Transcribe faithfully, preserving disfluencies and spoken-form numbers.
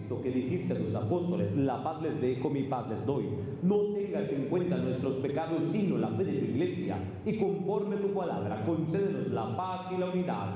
Cristo, que dijiste a tus apóstoles: la paz les dejo, mi paz les doy. No tengas en cuenta nuestros pecados, sino la fe de tu iglesia, y conforme a tu palabra, concédenos la paz y la unidad.